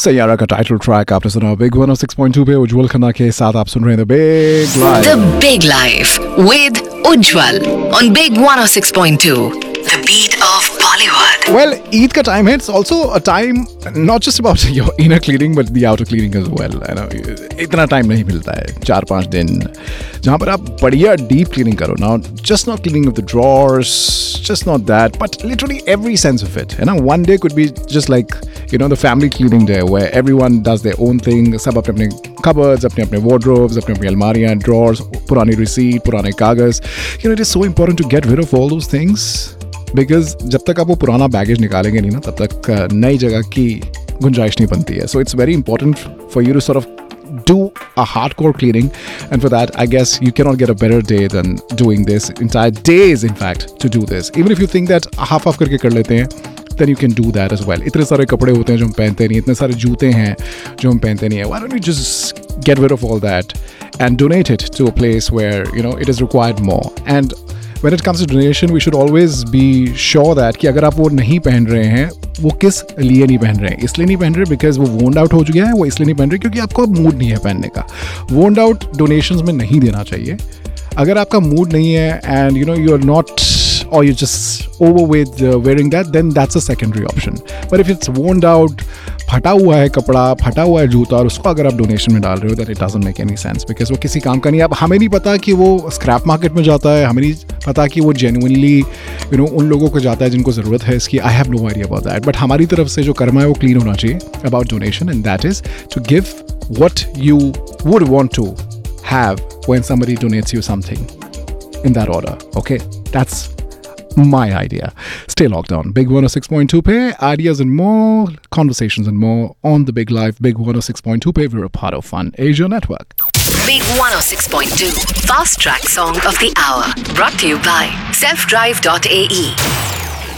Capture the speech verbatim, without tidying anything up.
सैयारा का title track आपने सुना big one six point two पे उज्जवल खन्ना के साथ। आप सुन रहे हैं the big life the big life with Ujjwal on big one six point two, the beat of Bollywood. Well, Eid ka time है. It's also a time not just about your inner cleaning but the outer cleaning as well. You know, इतना time नहीं मिलता है, चार पांच दिन जहाँ पर आप बढ़िया deep cleaning करो. Now, just not cleaning of the drawers, just not that, but literally every sense of it. You know, one day could be just like, you know, the family cleaning day where everyone does their own thing. सब अपने अपने cupboards, अपने अपने wardrobes, अपने अपने अलमारियाँ, drawers, पुरानी receipt, पुराने कागज. You know, it is so important to get rid of all those things. Because जब तक आप वो पुराना बैगेज निकालेंगे नहीं ना, तब तक नई जगह की गुंजाइश नहीं बनती है. So it's very important for you to sort of do a hardcore cleaning, and for that I guess you cannot get a better day than doing this. Entire days in fact to do this. Even if you think that half half करके कर लेते हैं, then you can do that as well. इतने सारे कपड़े होते हैं जो हम पहनते नहीं, इतने सारे जूते हैं जो हम पहनते नहीं है. Why don't you just get rid of all that and donate it to a place where you know it is required more. And when it comes to donation, we should always be sure that कि अगर आप वो नहीं पहन रहे हैं, वो किस लिए नहीं पहन रहे हैं. इसलिए नहीं पहन रहे बिकॉज वो वोन्ड आउट हो चुका है. वो इसलिए नहीं पहन रहे क्योंकि आपको मूड नहीं है पहनने का. वोन्ड आउट डोनेशंस में नहीं देना चाहिए. अगर आपका मूड नहीं है and you know you are not or you're just over with uh, wearing that, then that's a secondary option. But if it's worn out, फटा हुआ है कपड़ा, फटा हुआ है जूता, और उसको अगर आप डोनेशन में डाल रहे हो, then it doesn't make any sense because वो किसी काम का नहीं. अब हमें नहीं पता कि वो स्क्रैप मार्केट में जाता है, हमें नहीं पता कि वो जेन्युइनली यू नो उन लोगों को जाता है जिनको ज़रूरत है इसकी. I have no idea about that. But हमारी तरफ से जो कर्मा है वो क्लीन होना चाहिए about donation, and that is to give what you would want to have when somebody donates you something in that order. Okay, that's my idea. Stay locked on Big one oh six point two pe. Ideas and more, conversations and more on the Big Life. Big one oh six point two pe. We're a part of Fun Asia Network. Big one oh six point two Fast Track Song of the Hour, brought to you by self drive dot a e.